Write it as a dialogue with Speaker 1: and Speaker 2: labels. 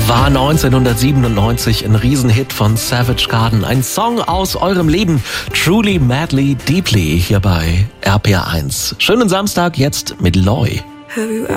Speaker 1: War 1997 ein Riesenhit von Savage Garden. Ein Song aus eurem Leben. Truly, Madly, Deeply hier bei RPR1. Schönen Samstag jetzt mit Loy.
Speaker 2: Have you